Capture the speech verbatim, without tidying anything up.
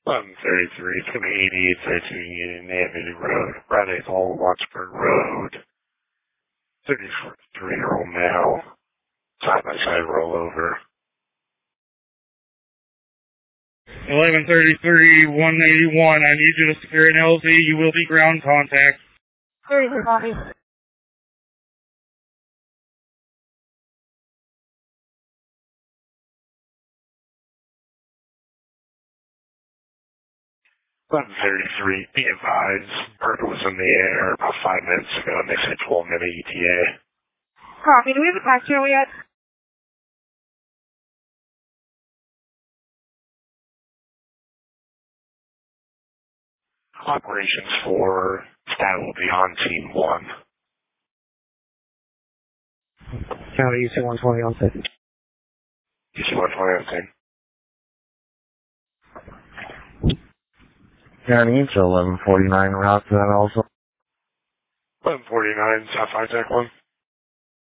eleven thirty-three, from eighty-eight thirteen Union Avenue Road, Friday Hall, Wattsburg Road. thirty-three-year-old male, side-by-side rollover. eleven thirty-three, one eighty-one, I need you to secure an L Z. You will be ground contact. thirty-three, copy. eleven thirty-three, be advised, bird was in the air about five minutes ago, and they said twelve minute E T A. Copy, do we have a taxi yet? Operations for that will be on team one. County U C one twenty on set. U C one twenty on team. County Intel eleven forty-nine route to that also. eleven forty-nine, South High Tech one.